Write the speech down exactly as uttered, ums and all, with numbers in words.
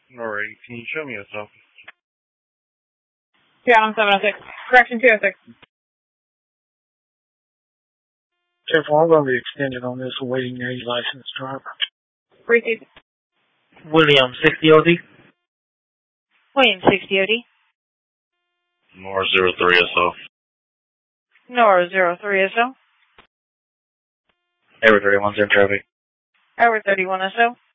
Alright, can you show me yourself? Yeah, I'm seven oh six. Correction two oh six. Careful, I'm going to be extended on this awaiting a licensed driver. Receive. William, sixty O D. William, sixty O D. Nora zero three S O. Nora zero three S O. Edward thirty-one, zero traffic. Edward thirty-one S O.